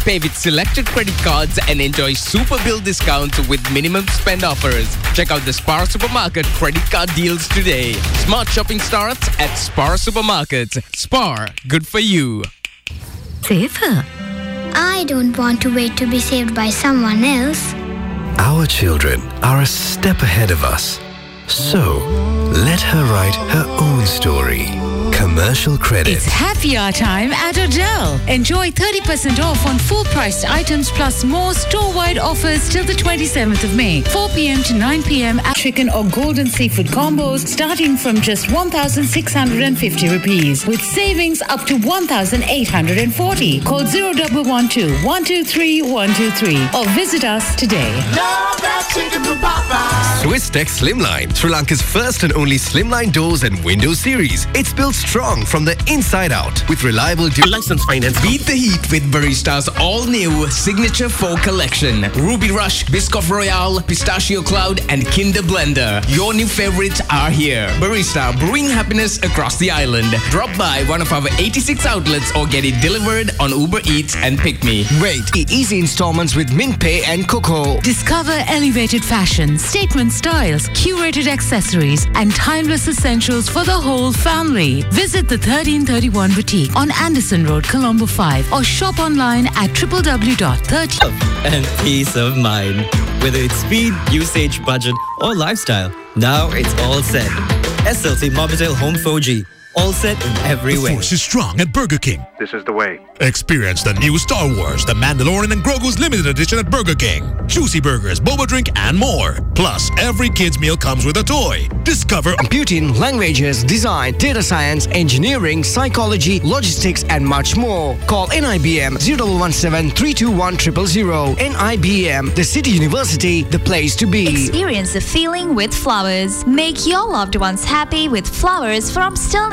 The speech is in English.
Pay with selected credit cards and enjoy super bill discounts with minimum spend offers. Check out the Spar Supermarket credit card deals today. Smart shopping starts at Spar Supermarket. Spar, good for you. Safer. I don't want to wait to be saved by someone else. Our children are a step ahead of us. So, let her write her own story. Commercial credit. It's happy hour time at Odell. Enjoy 30% off on full-priced items plus more store-wide offers till the 27th of May. 4 p.m. to 9 p.m. at chicken or golden seafood combos starting from just 1,650 rupees with savings up to 1,840. Call 0112 123 123 or visit us today. Swisstech Slimline, Sri Lanka's first and only slimline doors and windows series. It's built strong from the inside out with reliable license finance. Beat the heat with Barista's all-new Signature 4 collection. Ruby Rush, Biscoff Royale, Pistachio Cloud, and Kinder Blender. Your new favorites are here. Barista, brewing happiness across the island. Drop by one of our 86 outlets or get it delivered on Uber Eats and Pick Me. Wait, easy installments with Mint Pay and Coco. Discover elevated fashion, statement styles, curated accessories, and timeless essentials for the whole family. Visit the 1331 Boutique on Anderson Road, Colombo 5 or shop online at www.30. And peace of mind. Whether it's speed, usage, budget, or lifestyle, now it's all set. SLT Mobitel Home 4G. All set in every way. The force is strong at Burger King. This is the way. Experience the new Star Wars, The Mandalorian and Grogu's limited edition at Burger King. Juicy burgers, boba drink, and more. Plus, every kid's meal comes with a toy. Discover Computing, languages, design, data science, engineering, psychology, logistics, and much more. Call NIBM 0117 321 000. NIBM, the City University, the place to be. Experience the feeling with flowers. Make your loved ones happy with flowers from Sterling